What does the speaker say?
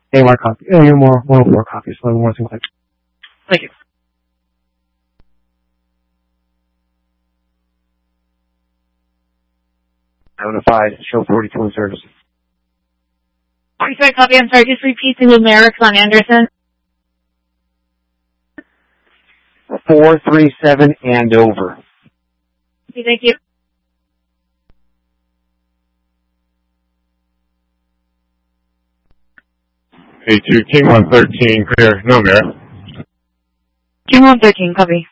AMR copy. More 104 copies. So more things like. Thank you. Notified. Show 42 in service. 45 copy. I'm sorry. Just repeat the numerics on Anderson. 437 and over. Okay, thank you. A2, King 113, clear, no merit. King 113, copy.